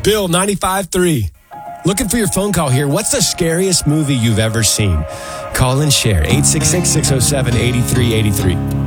Bill, 95.3. Looking for your phone call here. What's the scariest movie you've ever seen? Call and share. 866-607-8383.